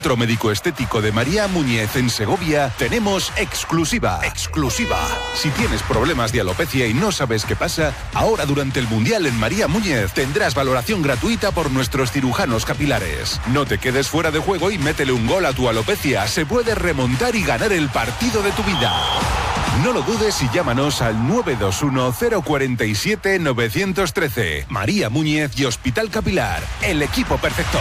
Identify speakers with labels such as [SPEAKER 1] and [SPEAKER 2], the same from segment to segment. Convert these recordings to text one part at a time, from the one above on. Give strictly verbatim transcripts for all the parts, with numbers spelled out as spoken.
[SPEAKER 1] Centro Médico Estético de María Muñez en Segovia tenemos exclusiva. Exclusiva. Si tienes problemas de alopecia y no sabes qué pasa, ahora durante el Mundial en María Muñez tendrás valoración gratuita por nuestros cirujanos capilares. No te quedes fuera de juego y métele un gol a tu alopecia. Se puede remontar y ganar el partido de tu vida. No lo dudes y llámanos al nueve dos uno, cero cuatro siete, nueve uno tres. María Muñez y Hospital Capilar. El equipo perfecto.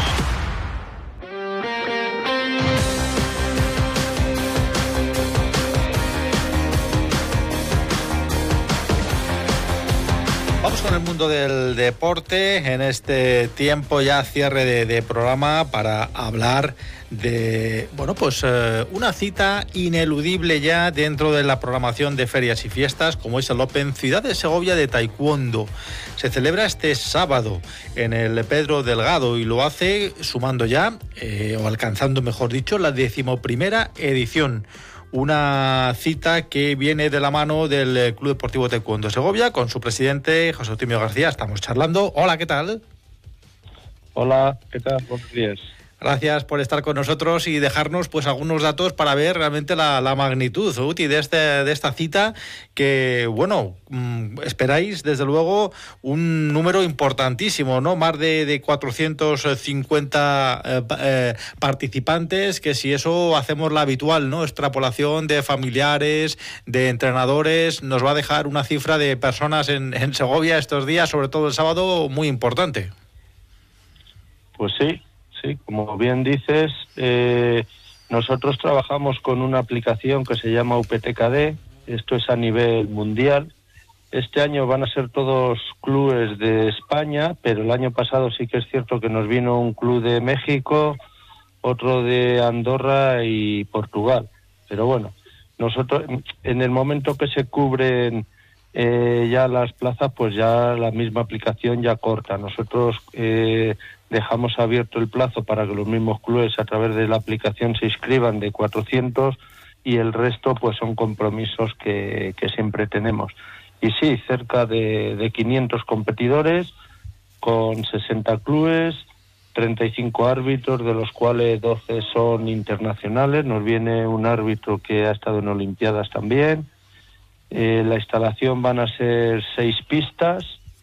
[SPEAKER 2] Vamos con el mundo del deporte en este tiempo ya cierre de, de programa para hablar de, bueno, pues eh, una cita ineludible ya dentro de la programación de ferias y fiestas, como es el Open Ciudad de Segovia de Taekwondo. Se celebra este sábado en el Pedro Delgado y lo hace sumando ya, eh, o alcanzando mejor dicho, la decimoprimera edición. Una cita que viene de la mano del Club Deportivo Taekwondo Segovia con su presidente José Eutimio García. Estamos charlando. Hola, ¿qué tal?
[SPEAKER 3] Hola, ¿qué tal? Buenos días.
[SPEAKER 2] Gracias por estar con nosotros y dejarnos pues algunos datos para ver realmente la, la magnitud, Uti, de, este, de esta cita que, bueno, mmm, esperáis desde luego un número importantísimo, ¿no? Más de, de cuatrocientos cincuenta eh, eh, participantes, que si eso hacemos la habitual, ¿no? Extrapolación de familiares, de entrenadores, nos va a dejar una cifra de personas en, en Segovia estos días, sobre todo el sábado, muy importante.
[SPEAKER 3] Pues sí. Sí, como bien dices, eh, nosotros trabajamos con una aplicación que se llama U P T K D, esto es a nivel mundial. Este año van a ser todos clubes de España, pero el año pasado sí que es cierto que nos vino un club de México, otro de Andorra y Portugal. Pero bueno, nosotros en el momento que se cubren eh, ya las plazas, pues ya la misma aplicación ya corta. Nosotros eh, dejamos abierto el plazo para que los mismos clubes a través de la aplicación se inscriban de cuatrocientos y el resto pues son compromisos que, que siempre tenemos. Y sí, cerca de, de quinientos competidores con sesenta clubes, treinta y cinco árbitros, de los cuales doce son internacionales. Nos viene un árbitro que ha estado en Olimpiadas también. Eh, la instalación van a ser seis pistas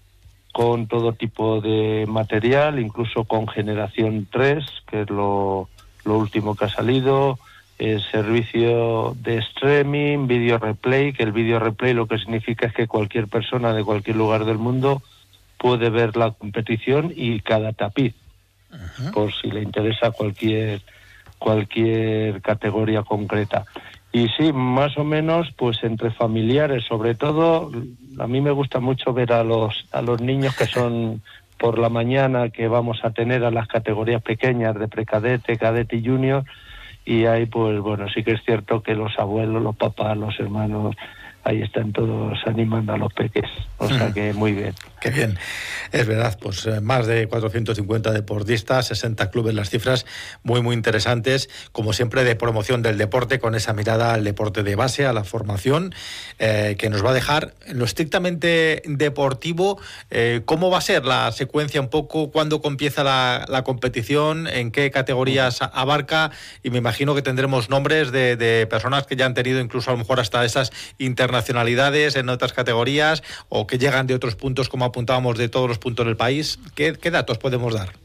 [SPEAKER 3] con todo tipo de material, incluso con generación tres, que es lo, lo último que ha salido, el servicio de streaming, video replay, que el video replay lo que significa es que cualquier persona de cualquier lugar del mundo puede ver la competición y cada tapiz, uh-huh. por si le interesa cualquier, cualquier categoría concreta. Y sí, más o menos, pues entre familiares, sobre todo, a mí me gusta mucho ver a los a los niños que son por la mañana, que vamos a tener a las categorías pequeñas de precadete, cadete y junior, y ahí pues bueno, sí que es cierto que los abuelos, los papás, los hermanos, ahí están todos animando a los peques, o sea que muy bien.
[SPEAKER 2] Qué bien, es verdad, pues eh, más de cuatrocientos cincuenta deportistas, sesenta clubes, las cifras muy muy interesantes, como siempre de promoción del deporte, con esa mirada al deporte de base, a la formación, eh, que nos va a dejar en lo estrictamente deportivo. Eh, ¿Cómo va a ser la secuencia un poco, cuándo empieza la, la competición, en qué categorías abarca? Y me imagino que tendremos nombres de, de personas que ya han tenido incluso a lo mejor hasta esas internacionalidades en otras categorías o que llegan de otros puntos, como apuntábamos, de todos los puntos del país. ¿Qué, qué datos podemos dar?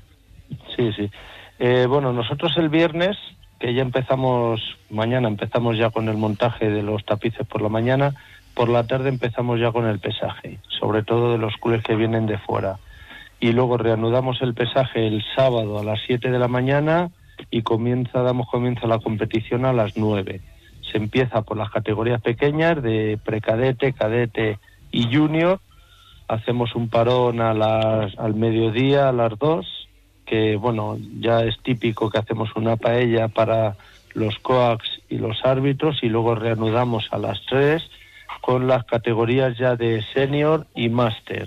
[SPEAKER 3] Sí, sí. Eh, bueno, nosotros el viernes, que ya empezamos, mañana empezamos ya con el montaje de los tapices por la mañana, por la tarde empezamos ya con el pesaje, sobre todo de los clubes que vienen de fuera. Y luego reanudamos el pesaje el sábado a las siete de la mañana y comienza, damos comienzo a la competición a las nueve. Se empieza por las categorías pequeñas de precadete, cadete y junior. Hacemos un parón a las, al mediodía, a las dos, que bueno, ya es típico que hacemos una paella para los coacs y los árbitros, y luego reanudamos a las tres con las categorías ya de senior y máster.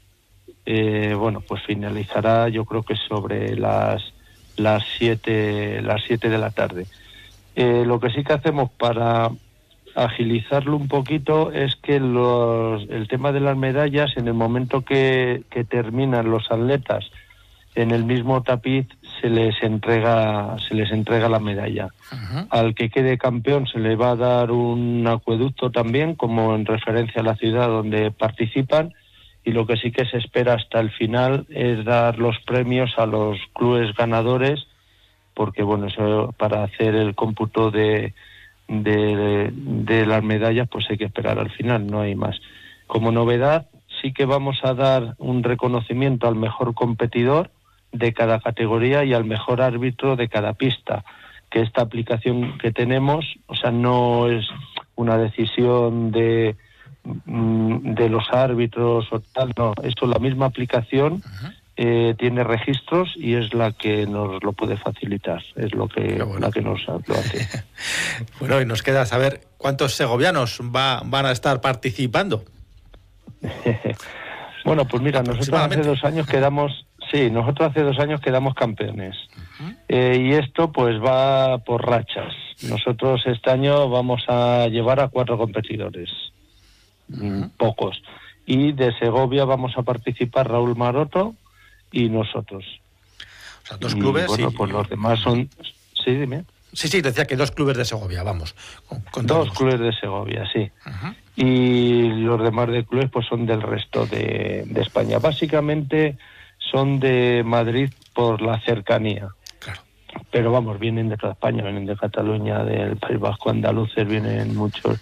[SPEAKER 3] Eh, bueno, pues finalizará yo creo que sobre las las siete, las siete de la tarde. Eh, lo que sí que hacemos para agilizarlo un poquito es que los, el tema de las medallas, en el momento que, que terminan los atletas en el mismo tapiz se les entrega se les entrega la medalla. Uh-huh. Al que quede campeón se le va a dar un acueducto también, como en referencia a la ciudad donde participan, y lo que sí que se espera hasta el final es dar los premios a los clubes ganadores, porque bueno, eso, para hacer el cómputo de, de, de las medallas pues hay que esperar al final, no hay más. Como novedad, sí que vamos a dar un reconocimiento al mejor competidor de cada categoría y al mejor árbitro de cada pista, que esta aplicación que tenemos, o sea, no es una decisión de de los árbitros o tal, no, esto la misma aplicación uh-huh. eh, tiene registros y es la que nos lo puede facilitar, es lo que, bueno. la que nos lo hace.
[SPEAKER 2] Bueno, y nos queda saber cuántos segovianos va, van a estar participando.
[SPEAKER 3] Bueno, pues mira, nosotros hace dos años quedamos, sí, nosotros hace dos años quedamos campeones. Uh-huh. Eh, y esto pues va por rachas. Nosotros este año vamos a llevar a cuatro competidores. Uh-huh. Pocos. Y de Segovia vamos a participar Raúl Maroto y nosotros.
[SPEAKER 2] O sea, dos clubes.
[SPEAKER 3] Y, bueno,
[SPEAKER 2] y...
[SPEAKER 3] pues los demás son... Sí, dime.
[SPEAKER 2] Sí, sí, decía que dos clubes de Segovia, vamos. Con, con
[SPEAKER 3] dos todos. clubes de Segovia, sí. Uh-huh. Y los demás de clubes pues son del resto de, de España. Básicamente son de Madrid por la cercanía.
[SPEAKER 2] Claro.
[SPEAKER 3] Pero vamos, vienen de toda España, vienen de Cataluña, del País Vasco, andaluces, vienen muchos,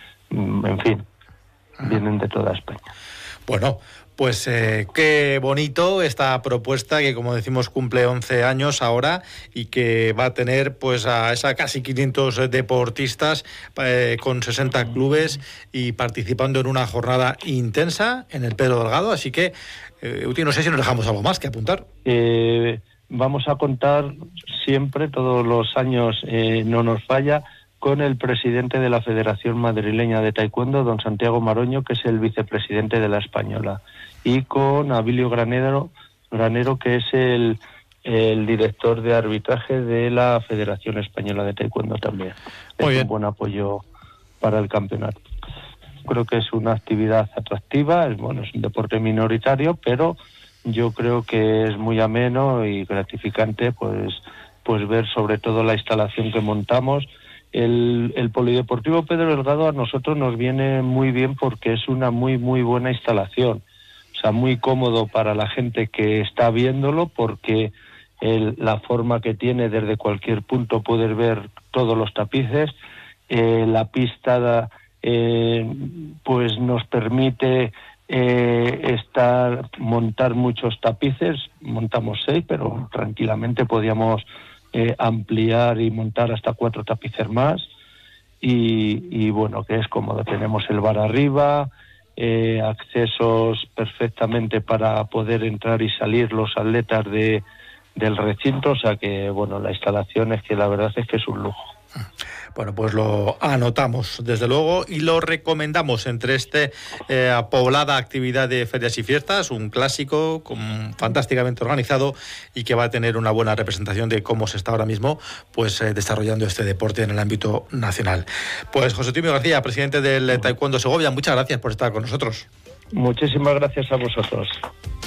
[SPEAKER 3] en fin. Vienen de toda España.
[SPEAKER 2] Bueno, pues eh, qué bonito esta propuesta que, como decimos, cumple once años ahora y que va a tener pues a esa casi quinientos deportistas eh, con sesenta clubes y participando en una jornada intensa en el Pedro Delgado. Así que, eh, Uti, no sé si nos dejamos algo más que apuntar.
[SPEAKER 3] Eh, vamos a contar siempre, todos los años, eh, no nos falla, con el presidente de la Federación Madrileña de Taekwondo, don Santiago Maroño, que es el vicepresidente de la Española, y con Abilio Granero, Granero que es el, el director de arbitraje de la Federación Española de Taekwondo también. Muy es bien. Un buen apoyo para el campeonato. Creo que es una actividad atractiva, es, bueno, es un deporte minoritario, pero yo creo que es muy ameno y gratificante pues, pues ver sobre todo la instalación que montamos. El, el Polideportivo Pedro Delgado a nosotros nos viene muy bien porque es una muy muy buena instalación, o sea, muy cómodo para la gente que está viéndolo porque el, la forma que tiene desde cualquier punto poder ver todos los tapices, eh, la pista eh, pues nos permite eh, estar montar muchos tapices, montamos seis, pero tranquilamente podíamos Eh, ampliar y montar hasta cuatro tapices más y, y bueno, que es cómodo. Tenemos el bar arriba, eh, accesos perfectamente para poder entrar y salir los atletas de, del recinto, o sea que bueno, la instalación es que la verdad es que es un lujo.
[SPEAKER 2] Bueno, pues lo anotamos, desde luego, y lo recomendamos entre este eh, poblada actividad de ferias y fiestas, un clásico con, fantásticamente organizado y que va a tener una buena representación de cómo se está ahora mismo pues eh, desarrollando este deporte en el ámbito nacional. Pues José Timio García, presidente del Taekwondo Segovia, muchas gracias por estar con nosotros.
[SPEAKER 3] Muchísimas gracias a vosotros.